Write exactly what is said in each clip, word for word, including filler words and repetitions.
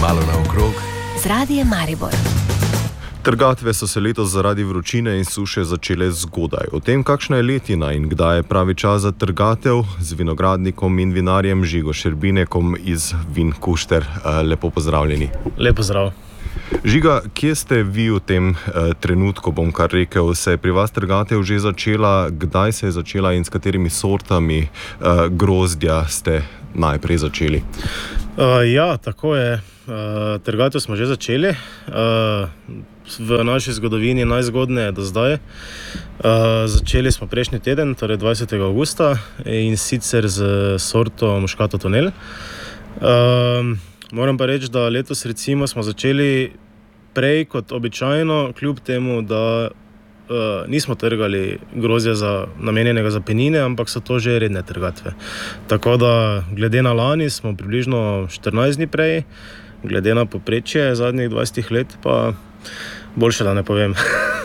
Malo naokrog z Radijem Maribor. Trgatve so se letos zaradi vročine in suše začele zgodaj. O tem, kakšna je letina in kdaj je pravi čas za trgatev, z vinogradnikom in vinarjem Žigo Šerbinekom iz Vin Kušter. Lepo pozdravljeni. Lep pozdrav. Žiga, kje ste vi v tem eh, trenutku, bom kar rekel, se je pri vas trgatev že začela, kdaj se je začela in s katerimi sortami eh, grozdja ste najprej začeli? Uh, ja, tako je. Uh, trgatev smo že začeli. Uh, v naši zgodovini najzgodneje do zdaj. Uh, začeli smo prejšnji teden, torej dvajsetega avgusta, in sicer z sorto Moscato Tonel. Uh, moram pa reči, da letos recimo smo začeli prej kot običajno, kljub temu, da uh, nismo trgali grozdja za, namenjenega za penine, ampak so to že redne trgatve. Tako da glede na lani smo približno štirinajst dni prej, glede na povprečje zadnjih dvajset let pa boljše, da ne povem.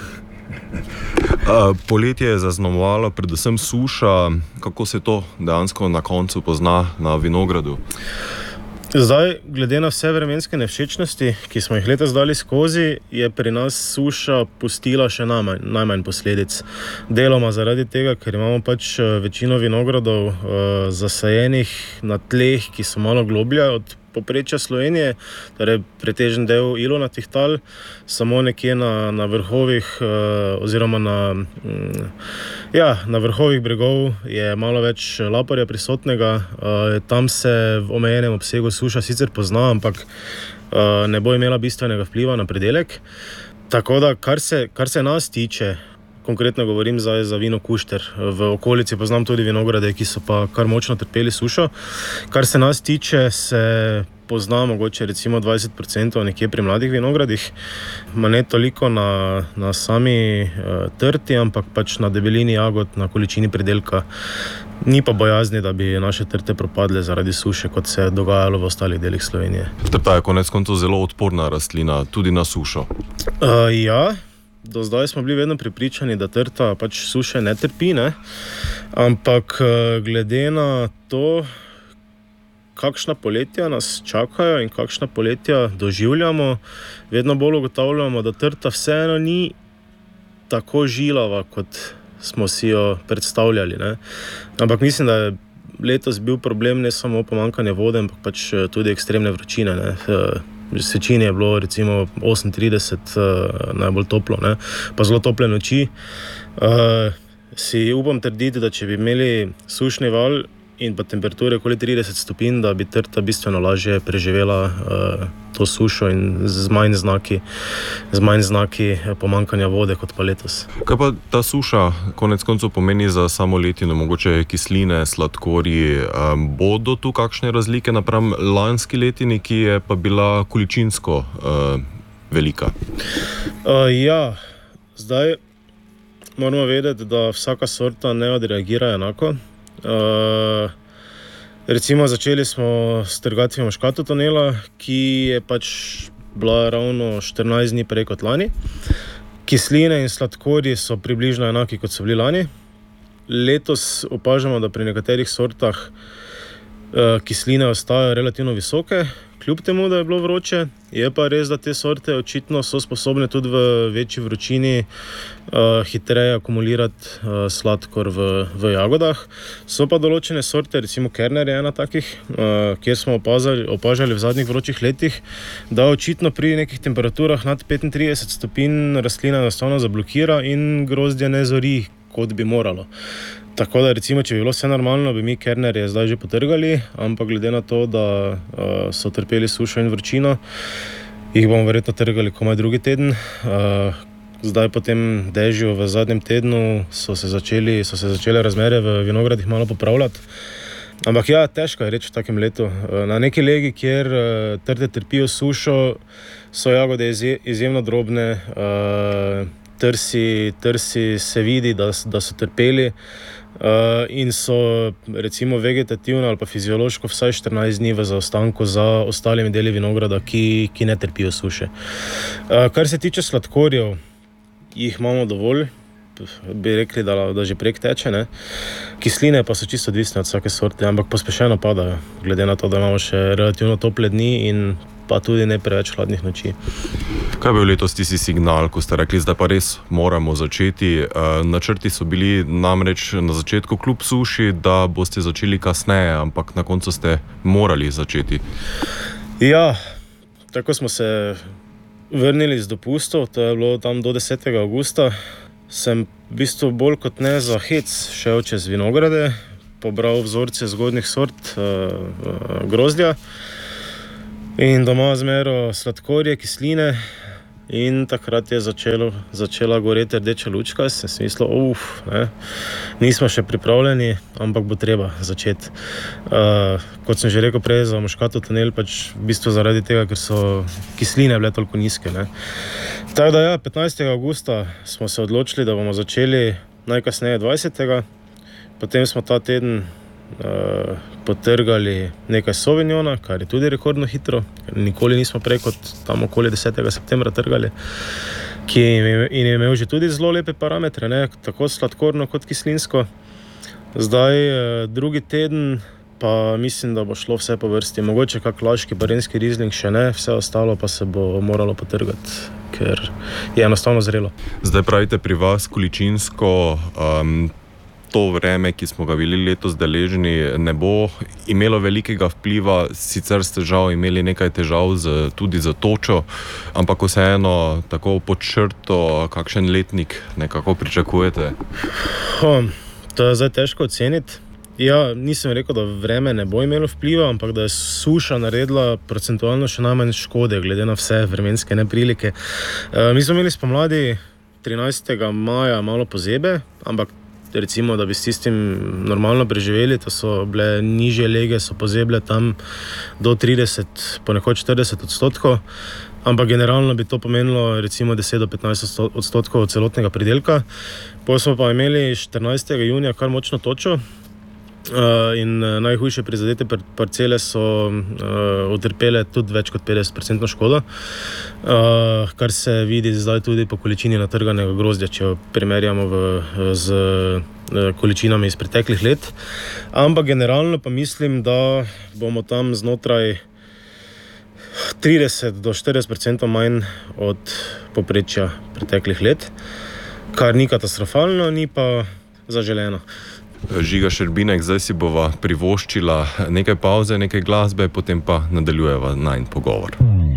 Poletje je zaznamovalo predvsem suša. Kako se to dejansko na koncu pozna na vinogradu? Zdaj, glede na vse vremenske nevšečnosti, ki smo jih letos dali skozi, je pri nas suša pustila še najmanj, najmanj posledic. Deloma zaradi tega, ker imamo pač večino vinogradov uh, zasajenih na tleh, ki so malo globlja od poprečja Slovenije, torej pretežen del ilonatih tal, samo nekje na, na vrhovih uh, oziroma na, mm, ja, na vrhovih bregov je malo več laporja prisotnega. Uh, tam se v omejenem obsegu suša sicer pozna, ampak uh, ne bo imela bistvenega vpliva na pridelek. Tako da, kar se, kar se nas tiče, konkretno govorim za, za Vino Kušter, v okolici poznam tudi vinograde, ki so pa kar močno trpeli sušo. Kar se nas tiče, se pozna mogoče recimo dvajset procentov nekje pri mladih vinogradih, ma ne toliko na, na sami uh, trti, ampak pač na debelini jagod, na količini pridelka. Ni pa bojazni, da bi naše trte propadle zaradi suše, kot se je dogajalo v ostalih delih Slovenije. Trta je konec koncev zelo odporna rastlina, tudi na sušo. Uh, ja. Do zdaj smo bili vedno prepričani, da trta pač suše ne trpi, ne? Ampak glede na to, kakšna poletja nas čakajo in kakšna poletja doživljamo, vedno bolj ugotavljamo, da trta vseeno ni tako žilava, kot smo si jo predstavljali, ne? Ampak mislim, da je letos bil problem ne samo pomanjkanje vode, ampak pač tudi ekstremne vročine, ne? V Svečini je bilo recimo osemintrideset, uh, najbolj toplo, ne? Pa zelo tople noči. Uh, si upam trditi, da če bi imeli sušni val in pa temperature okoli trideset stopinj, da bi trta bistveno lažje preživela uh, to sušo in z manj znaki, z manj znaki pomanjkanja vode kot pa letos. Kaj pa ta suša konec koncev pomeni za samo letino, mogoče kisline, sladkorji? Um, bodo tu kakšne razlike napram lanski letini, ki je pa bila količinsko uh, velika? Uh, ja, zdaj moramo vedeti, da vsaka sorta ne odreagira enako. Uh, recimo začeli smo s trgatvijo Moscato Tonela, ki je pač bila ravno štirinajst dni prej kot lani. Kisline in sladkorji so približno enaki, kot so bili lani. Letos opažamo, da pri nekaterih sortah uh, kisline ostajajo relativno visoke, kljub temu, da je bilo vroče. Je pa res, da te sorte očitno so sposobne tudi v večji vročini uh, hitreje akumulirati uh, sladkor v, v jagodah. So pa določene sorte, recimo Kerner je ena takih, uh, kjer smo opazali, opažali v zadnjih vročih letih, da očitno pri nekih temperaturah nad petintrideset stopinj rastlina enostavno zablokira in grozdje ne zori, kot bi moralo. Tako da recimo, če bi bilo vse normalno, bi mi Kernerje zdaj že potrgali, ampak glede na to, da uh, so trpeli sušo in vročino, jih bomo verjetno trgali komaj drugi teden. Uh, zdaj po tem dežju v zadnjem tednu so se začeli, so se začele razmere v vinogradih malo popravljati. Ampak ja, težko je reči v takem letu. Na neki legi, kjer uh, trte trpijo sušo, so jagode izjemno drobne, uh, trsi, trsi se vidi, da, da so trpeli. Uh, in so recimo vegetativno ali pa fiziološko vsaj štirinajst dni v zaostanku za ostalimi deli vinograda, ki, ki ne trpijo suše. Uh, kar se tiče sladkorjev, jih imamo dovolj, bi rekli, da, da že prek teče, ne? Kisline pa so čisto odvisne od vsake sorte, ampak pospešeno padajo, glede na to, da imamo še relativno tople dni in pa tudi ne preveč hladnih noči. Kaj je bil letos tisti signal, ko ste rekli, da pa res moramo začeti? Načrti so bili namreč na začetku kljub suši, da boste začeli kasneje, ampak na koncu ste morali začeti. Ja, tako smo se vrnili z dopustov, to je bilo tam do desetega avgusta. Sem v bistvu bolj kot ne za hec šel čez vinograde, pobral vzorce zgodnih sort uh, grozdja in doma zmeral sladkorje, kisline in takrat je začelo, začela goreti rdeča lučka. Sem si mislil, uf, ne, nismo še pripravljeni, ampak bo treba začeti. Uh, kot sem že rekel prej, za Muškatov tunel pač v bistvu zaradi tega, ker so kisline bile toliko nizke, ne. Tako da ja, petnajstega avgusta smo se odločili, da bomo začeli najkasneje dvajsetega Potem smo ta teden uh, potrgali nekaj Sauvignona, kar je tudi rekordno hitro, ker nikoli nismo prej kot tam okoli desetega septembra trgali, ki je imel že tudi zelo lepe parametre, ne, tako sladkorno kot kislinsko. Zdaj uh, drugi teden pa mislim, da bo šlo vse po vrsti. Mogoče kak laški barenski rizling še ne, vse ostalo pa se bo moralo potrgati, ker je enostavno zrelo. Zdaj pravite pri vas količinsko, um, to vreme, ki smo ga bili letos deležni, ne bo imelo velikega vpliva, sicer ste žal imeli nekaj težav z, tudi za točo, ampak vseeno tako pod črto, kakšen letnik nekako pričakujete? Ho, to je zdaj težko oceniti. Ja, nisem rekel, da vreme ne bo imelo vpliva, ampak da je suša naredila procentualno še najmanj škode, glede na vse vremenske neprilike. E, mi smo imeli spomladi trinajstega maja malo pozebe, ampak recimo, da bi s tistim normalno preživeli, to so bile nižje lege, so pozeble tam do trideset, ponekod štirideset odstotkov, ampak generalno bi to pomenilo recimo deset do petnajst odstotkov celotnega pridelka. Potem smo pa imeli štirinajstega junija kar močno točo in najhujše prizadete parcele so utrpele tudi več kot petdeset procentov škodo, kar se vidi zdaj tudi po količini natrganega grozdja, če jo primerjamo v, z količinami iz preteklih let. Ampak generalno pa mislim, da bomo tam znotraj trideset do štirideset procentov manj od povprečja preteklih let, kar ni katastrofalno, ni pa zaželeno. Žiga Šerbinek, zdaj si bova privoščila nekaj pauze, nekaj glasbe, potem pa nadaljujeva najin pogovor.